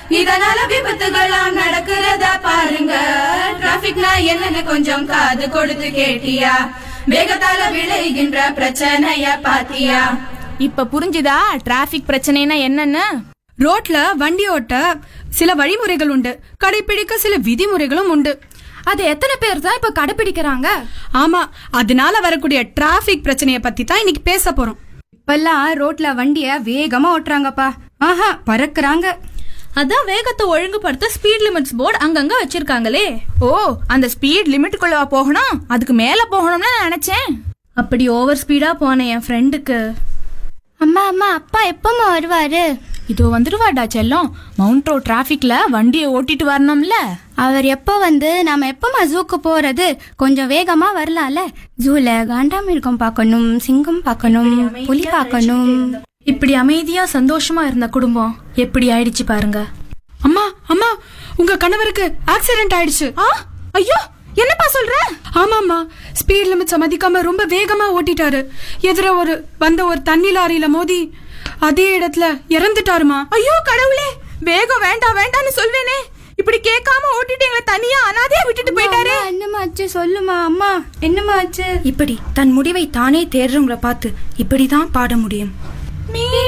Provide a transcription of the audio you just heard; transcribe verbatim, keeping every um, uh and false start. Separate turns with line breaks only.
இதனால விபத்துகள்லாம் நடக்கிறதா பாருங்க. டிராபிக்னா என்னன்னு கொஞ்சம் காது கொடுத்து கேட்டியா? வேகத்தால விளைகின்ற பிரச்சனைய பாத்தியா?
இப்ப புரிஞ்சுதா டிராபிக் பிரச்சனைனா என்னன்னு?
ரோட்ல வண்டி ஓட்ட சில வழிமுறைகள் உண்டு, கடைபிடிக்க சில விதிமுறைகளும் உண்டு.
அது எத்தனை பேர் தான் இப்ப கடைபிடிக்கிறாங்க?
ஆமா, அதனால வரக்கூடிய டிராபிக் பிரச்சனைய பத்தி தான் இன்னைக்கு பேச போறோம்.
இப்பெல்லாம் ரோட்ல வண்டிய வேகமா ஓட்டுறாங்கப்பா. ஆஹா, பறக்குறாங்க.
அதான் வேகத்தை ஒழுங்குபடுத்த ஸ்பீட் லிமிட்ஸ் போர்டு அங்கங்க வச்சிருக்காங்களே. ஓ, அந்த ஸ்பீட் லிமிட்டுக்குள்ளவா போகணும்? அதுக்கு மேல போகணும்னு நினைச்சேன். அப்படி ஓவர் ஸ்பீடா போன என் ஃப்ரெண்டுக்கு,
அம்மா அம்மா அப்பா எப்பமா வருவாரு?
இதோ வந்துருவாடா செல்லம். மவுண்ட் ரோட் டிராபிக்ல வண்டியை ஓட்டிட்டு வரணும்ல.
அவர் எப்ப வந்து நாம எப்பமா ஜூக்கு போறது? கொஞ்சம் வேகமா வரலாம்ல. ஜூல காண்டாமிருகம் பார்க்கணும், சிங்கம் பார்க்கணும், புலி பார்க்கணும்.
இப்படி அமைதியா சந்தோஷமா இருந்த குடும்பம் எப்படி ஆயிடுச்சு பாருங்க.
அம்மா அம்மா, உங்க கணவருக்கு ஆக்சிடென்ட் ஆயிடுச்சு.
ஐயோ, என்னப்பா சொல்ற?
ஆமாமா, ஸ்பீட் லிமிட்ஸ் மதிக்காம ரொம்ப வேகமா ஓட்டிட்டாரு. எதிர ஒரு வந்த ஒரு தண்ணி லாரியில மோதி அதே இடத்துல இறந்துட்டாருமா.
ஐயோ கடவுளே, வேகம் வேண்டாம் வேண்டாம்னு சொல்வேனே, இப்படி கேட்காம ஓட்டிட்டு எங்களை தனியா அனாதையா விட்டுட்டு போயிட்டாரு.
என்னமா ஆச்சு சொல்லுமா அம்மா, என்னமா ஆச்சு?
இப்படி தன் முடிவை தானே தேடுறவங்களை பார்த்து இப்படிதான் பாட முடியும்.